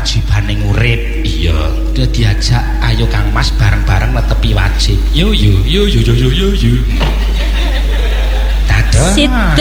kewajibane ngurip. Iya, udah diajak ayo Kang Mas bareng-bareng netepi wajib. Yo. Dadah.